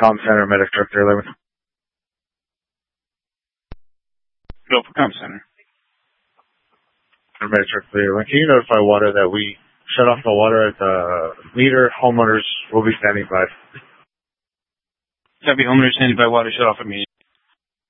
Comm Center, Medic Truck 311. Go for Comm Center. Medic Truck 311. Can you notify water that we shut off the water at the meter? Homeowners will be standing by. Copy, homeowners standing by, water shut off at me.